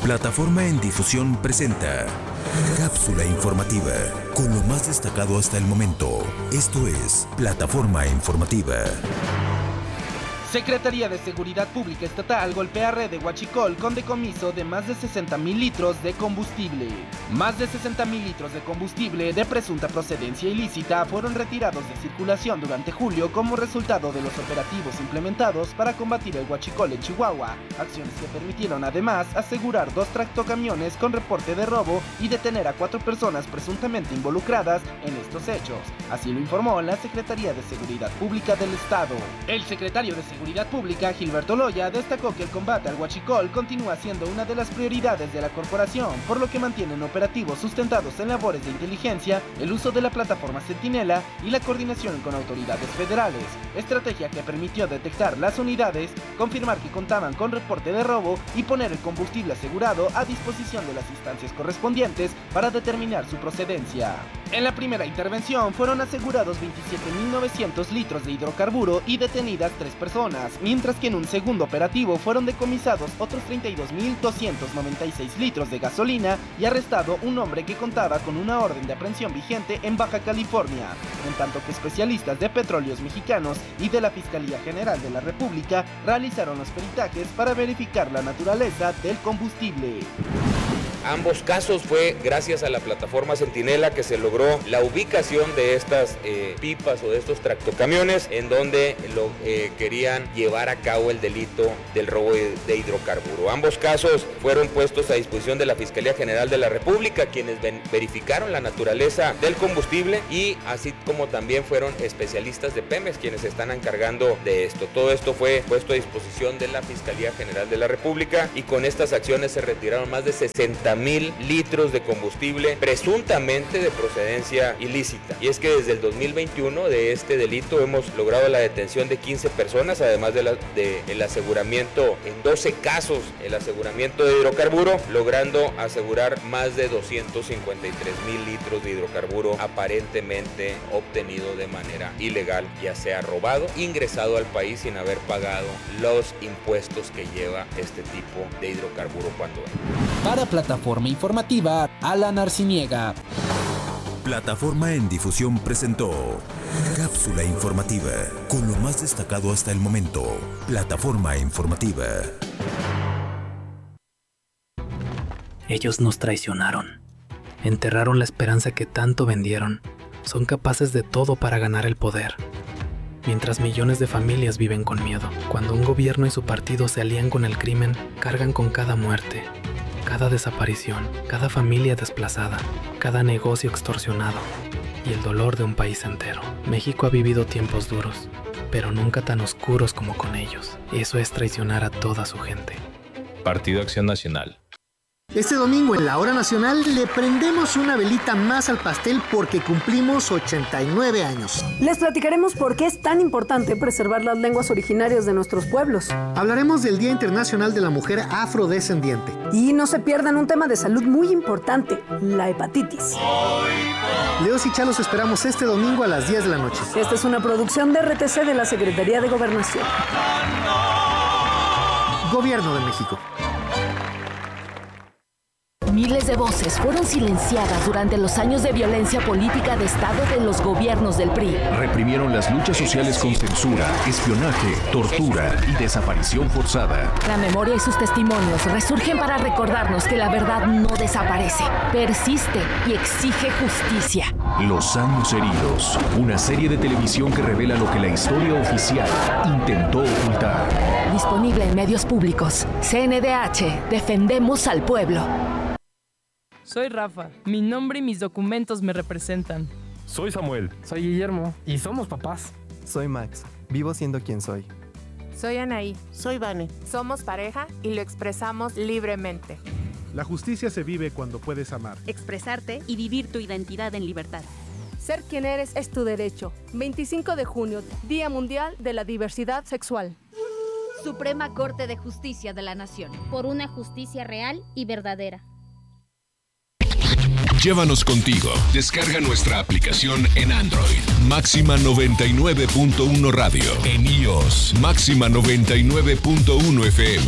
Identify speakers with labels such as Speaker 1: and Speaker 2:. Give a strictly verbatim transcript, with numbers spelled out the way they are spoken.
Speaker 1: Plataforma en Difusión presenta Cápsula Informativa, con lo más destacado hasta el momento. Esto es Plataforma Informativa.
Speaker 2: Secretaría de Seguridad Pública Estatal golpea red de Huachicol con decomiso de más de sesenta mil litros de combustible. Más de sesenta mil litros de combustible de presunta procedencia ilícita fueron retirados de circulación durante julio como resultado de los operativos implementados para combatir el huachicol en Chihuahua, acciones que permitieron además asegurar dos tractocamiones con reporte de robo y detener a cuatro personas presuntamente involucradas en estos hechos. Así lo informó la Secretaría de Seguridad Pública del Estado. El secretario de Seguridad Seguridad Pública, Gilberto Loya, destacó que el combate al huachicol continúa siendo una de las prioridades de la corporación, por lo que mantienen operativos sustentados en labores de inteligencia, el uso de la plataforma Centinela y la coordinación con autoridades federales, estrategia que permitió detectar las unidades, confirmar que contaban con reporte de robo y poner el combustible asegurado a disposición de las instancias correspondientes para determinar su procedencia. En la primera intervención fueron asegurados veintisiete mil novecientos litros de hidrocarburo y detenidas tres personas, mientras que en un segundo operativo fueron decomisados otros treinta y dos mil doscientos noventa y seis litros de gasolina y arrestado un hombre que contaba con una orden de aprehensión vigente en Baja California, en tanto que especialistas de Petróleos Mexicanos y de la Fiscalía General de la República realizaron los peritajes para verificar la naturaleza del combustible.
Speaker 3: Ambos casos fue gracias a la plataforma Centinela que se logró la ubicación de estas eh, pipas o de estos tractocamiones en donde lo eh, querían llevar a cabo el delito del robo de, de hidrocarburo. Ambos casos fueron puestos a disposición de la Fiscalía General de la República, quienes ven, verificaron la naturaleza del combustible, y así como también fueron especialistas de Pemex quienes se están encargando de esto. Todo esto fue puesto a disposición de la Fiscalía General de la República, y con estas acciones se retiraron más de sesenta mil litros de combustible presuntamente de procedencia ilícita. Y es que desde el dos mil veintiuno de este delito hemos logrado la detención de quince personas, además de la, de el aseguramiento en doce casos, el aseguramiento de hidrocarburo, logrando asegurar más de doscientos cincuenta y tres mil litros de hidrocarburo aparentemente obtenido de manera ilegal, ya sea robado, ingresado al país sin haber pagado los impuestos que lleva este tipo de hidrocarburo cuando entra.
Speaker 2: Para Plataforma Informativa, Alan Arciniega.
Speaker 1: Plataforma en Difusión presentó Cápsula Informativa, con lo más destacado hasta el momento. Plataforma Informativa.
Speaker 4: Ellos nos traicionaron. Enterraron la esperanza que tanto vendieron. Son capaces de todo para ganar el poder. Mientras millones de familias viven con miedo. Cuando un gobierno y su partido se alían con el crimen, cargan con cada muerte, cada desaparición, cada familia desplazada, cada negocio extorsionado y el dolor de un país entero. México ha vivido tiempos duros, pero nunca tan oscuros como con ellos. Eso es traicionar a toda su gente.
Speaker 5: Partido Acción Nacional.
Speaker 6: Este domingo en la Hora Nacional le prendemos una velita más al pastel porque cumplimos ochenta y nueve años.
Speaker 7: Les platicaremos por qué es tan importante preservar las lenguas originarias de nuestros pueblos.
Speaker 6: Hablaremos del Día Internacional de la Mujer Afrodescendiente.
Speaker 7: Y no se pierdan un tema de salud muy importante, la hepatitis.
Speaker 6: Leos y Chalos esperamos este domingo a las diez de la noche.
Speaker 7: Esta es una producción de R T C de la Secretaría de Gobernación.
Speaker 6: Gobierno de México.
Speaker 8: Miles de voces fueron silenciadas durante los años de violencia política de Estado de los gobiernos del P R I.
Speaker 9: Reprimieron las luchas sociales con censura, espionaje, tortura y desaparición forzada.
Speaker 8: La memoria y sus testimonios resurgen para recordarnos que la verdad no desaparece, persiste y exige justicia.
Speaker 9: Los años heridos, una serie de televisión que revela lo que la historia oficial intentó ocultar.
Speaker 8: Disponible en medios públicos. C N D H, defendemos al pueblo.
Speaker 10: Soy Rafa, mi nombre y mis documentos me representan.
Speaker 11: Soy Samuel.
Speaker 12: Soy Guillermo.
Speaker 11: Y somos papás.
Speaker 13: Soy Max, vivo siendo quien soy.
Speaker 14: Soy Anaí.
Speaker 15: Soy Vane.
Speaker 14: Somos pareja y lo expresamos libremente.
Speaker 16: La justicia se vive cuando puedes amar,
Speaker 17: expresarte y vivir tu identidad en libertad.
Speaker 18: Ser quien eres es tu derecho. veinticinco de junio, Día Mundial de la Diversidad Sexual.
Speaker 19: Suprema Corte de Justicia de la Nación. Por una justicia real y verdadera.
Speaker 1: Llévanos contigo. Descarga nuestra aplicación en Android. Máxima noventa y nueve punto uno Radio. En iOS. Máxima noventa y nueve punto uno F M.